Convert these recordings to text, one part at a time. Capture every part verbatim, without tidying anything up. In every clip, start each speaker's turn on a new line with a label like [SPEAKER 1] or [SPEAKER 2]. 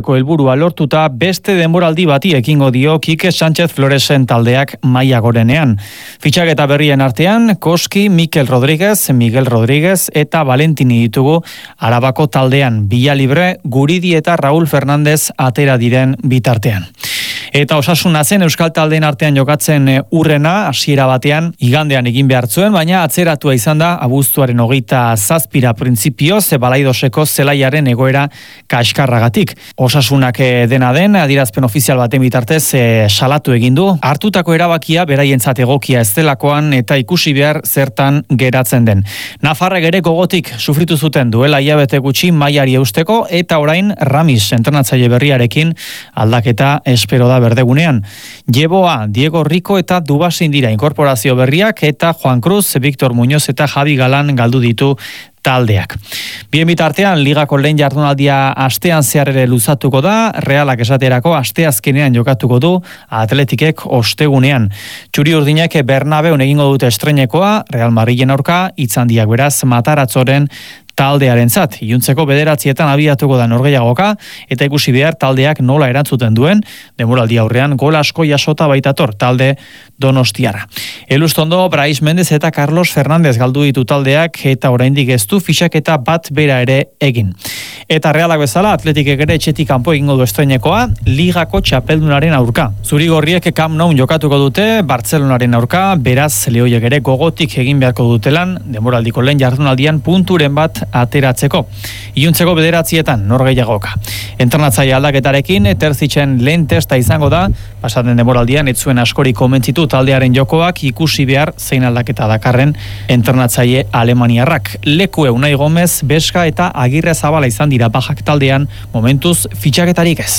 [SPEAKER 1] urteko helburua lortuta beste denboraldi bati ekingo dio Kike Sánchez Floresen taldeak maila gorenean. Fitxaketa berrien artean, Koski, Mikel Rodríguez, Miguel Rodríguez eta Valentini ditugu Arabako taldean. Villa Libre, Guridi eta Raúl Fernández atera diren bitartean. Eta Osasuna zen Euskal taldeen artean jokatzen urrena, hasiera batean, igandean egin behar zuen, baina atzeratua izan da abuztuaren hogeita zazpira printzipioz, Balaidoseko zelaiaren egoera kaskarragatik. Osasunak dena den, adierazpen ofizial baten bitartez e, salatu egin du, hartutako erabakia beraientzat egokia ez delakoan eta ikusi behar zertan geratzen den. Nafarrek ere gogotik sufritu zuten duela hilabete gutxi mailari eusteko eta orain Ramis entrenatzaile berriarekin aldaketa espero da berdegunean. Jeboa, Diego Rico eta Dubasin dira inkorporazio berriak eta Juan Cruz, Victor Muñoz eta Javi Galan galdu ditu taldeak. Bien bitartean, ligako lehen jardunaldia astean zehar ere luzatuko da, Realak esaterako asteazkenean jokatuko du, Atletikek ostegunean. Txuri urdinek Bernabeun egingo dute estrenekoa, Real Madrilen aurka, itzandiak beraz Mataratzoren taldearen zat. Iluntzeko bederatzietan abiatuko da norgehiagoka, eta ikusi behar taldeak nola erantzuten duen, demoraldi aurrean gol asko jasota baitator talde donostiara. Elustondo, Brais Mendez eta Carlos Fernández galdu ditu taldeak, eta oraindik ez du fixaketa bat bera ere egin. Eta Realak bezala, Atletikek ere etxetik kanpo egingo du estrenekoa, ligako txapeldunaren aurka. Zurigorriek Camp Nou jokatuko dute, Bartzelonaren aurka, beraz Lehoiek ere gogotik egin beharko dutelan, demoraldiko lehen jardunaldian punturen bat ateratzeko. Iluntzeko bederatzietan norgehiagoka. Entrenatzaile aldaketarekin Terzitzen lehen testa izango da, pasaten demoraldian ez zuen askori komentzitu taldearen jokoak ikusi behar zein aldaketa dakarren entrenatzaile alemaniarrak. Lekue Unai Gomez, Beska eta Agirre Zabala izan dira bajak taldean, momentuz fitxaketarik ez.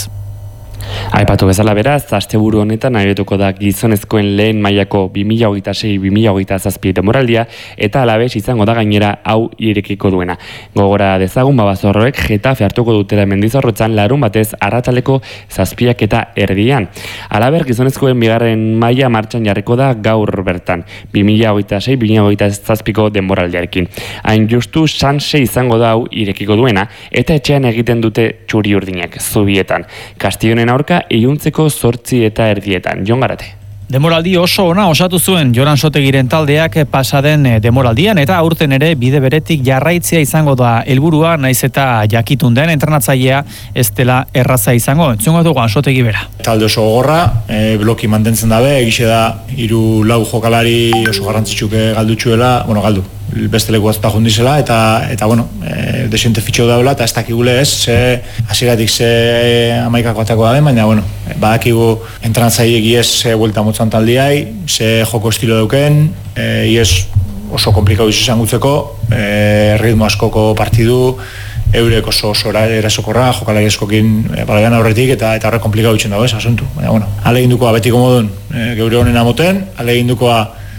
[SPEAKER 2] Aipatu bezala beraz, asteburu honetan abiatuko da gizonezkoen lehen mailako bi mila hogeita sei bi mila hogeita zazpi demoraldia eta alabez izango da gainera hau irekiko duena. Gogora dezagun Babazorroek Getafe hartuko dutela Mendizorrotzan larun batez arratsaleko zazpiak eta erdian. Alaber gizonezkoen bigarren maila martxan jarriko da gaur bertan, bi mila hogeita sei bi mila hogeita zazpiko demoraldiarekin. Hain justu Sanse izango da hau irekiko duena eta etxean egiten dute Txuri Urdinak Zubietan. Kastillonen aurka iluntzeko zortzi eta erdietan. Jon Garate.
[SPEAKER 1] Demoraldi oso ona osatu zuen Joran Sotegiren taldeak pasaden demoraldian eta aurten ere bide beretik jarraitzea izango da helburua, naiz eta jakitun den entrenatzailea ez dela erraza izango. Entzungo dugu Sotegi bera.
[SPEAKER 3] Talde oso gogorra, e, bloki mantentzen dabe, egixe da hiru lau jokalari oso garrantzitsuk galdutxuela, bueno, galdu. Beste leku batzuta jundizela eta eta bueno, e, desiente fitxeu daula eta ez dakigule ez, ze hasieratik ze amaikako atako da den, baina bueno, badakigu entrenatzaile egiez ze buelta motzan taldiai, ze joko estilo duken, e, iez oso komplikau izan gutzeko, e, ritmo askoko partidu, eurek oso oso erasokorra, jokalari eskokin e, balaian aurretik eta eta horrek komplikau itzen dago ez, asuntu. Baina bueno, alegindukoa betiko modun e, geure honena moten, alegindukoa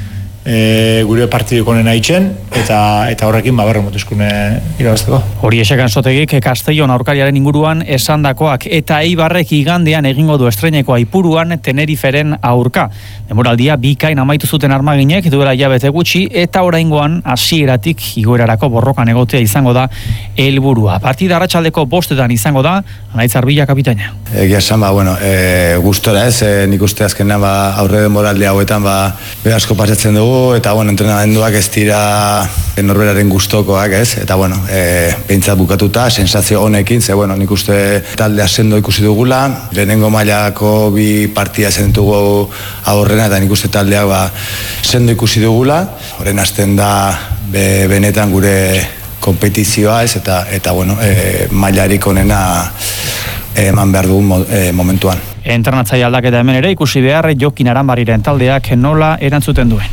[SPEAKER 3] E, gure partiduko nena itxen eta eta horrekin baberre motuzkune irabazteko.
[SPEAKER 1] Hori esakan Sotegik Castellon aurkariaren inguruan esandakoak eta Eibarrek igandean egingo du estreinekoa Ipuruan Teneriferen aurka. Demoraldia bikain amaitu zuten armaginek duela hilabete gutxi eta oraingoan hasieratik igoerarako borrokan egotea izango da helburua. Partida arratsaldeko bostetan izango da, Anaitz Arbilla kapitaina.
[SPEAKER 4] Egia esan ba, bueno, e, gustora ez, e, nik uste azkenean ba, aurre demoraldi hauetan ba, asko pasatzen dugu eta bueno, entrenamenduak ez dira norberaren gustokoak, ez? Eta bueno, eh pentsat bukatuta sensazio honekin, ze bueno, nik uste taldea sendo ikusi dugula, lehenengo mailako bi partida zen ditugu aurrena eta nik uste taldea ba sendo ikusi dugula. Orain hasten da be, benetan gure konpetizioa, ez? Eta eta bueno, eh mailarik honena eman behar dugun e, momentuan.
[SPEAKER 1] Entrenatzaile aldaketa hemen ere ikusi behar Jokin Aranbarriren taldeak nola erantzuten duen.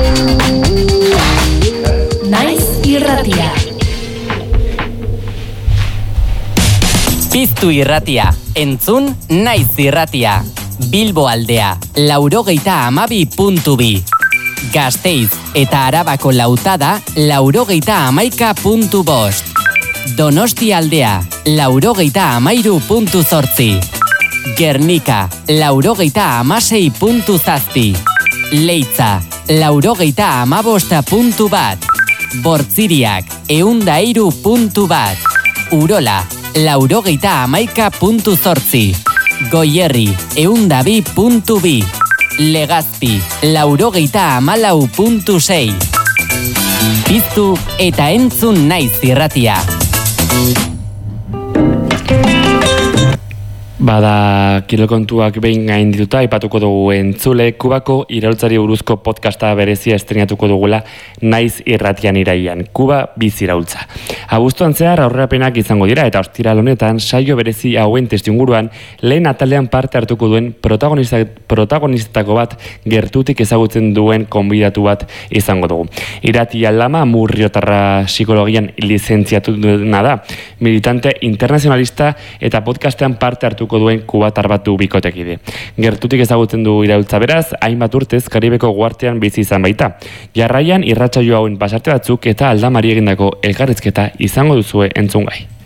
[SPEAKER 5] Naiz irratia.
[SPEAKER 6] Piztu irratia, entzun Naiz irratia. Bilbo aldea, laurogeita amabi puntu bi. Gasteiz eta Arabako lautada, laurogeita amaika puntu bost. Donosti aldea, laurogeita amairu puntu zortzi. Gernika, laurogeita amasei puntu zazpi. Leitza, laurogeita amabosta puntu bat. Bortziriak, eunda iru puntu bat. Urola, laurogeita hamaika puntu zortzi. Goierri, eundabi puntu bi. Legazpi, laurogeita hamalau puntu sei. Piztu eta entzun naiz irratia.
[SPEAKER 2] Bada, kilokontuak behin gain dituta, ipatuko dugu entzule, Kubako iraultzari buruzko podcasta berezia estrenatuko dugula naiz irratian iraian, Kuba biziraultza. Abuztuan zehar aurrerapenak izango dira eta ostiral honetan saio berezi hauen testinguruan lehen atalean parte hartuko duen protagonista, protagonistetako bat gertutik ezagutzen duen konbidatu bat izango dugu. Irati Aldama Murriotarra psikologian lizentziatu dena da, militante internazionalista eta podcastean parte hartuko duen kubatar bat du bikotekide. Gertutik ezagutzen du iraultza beraz, hainbat urtez Karibeko guartean bizi izan baita. Jarraian irratsaio hauen pasarte batzuk eta Aldamari egindako elkarrizketa izango duzue entzungai.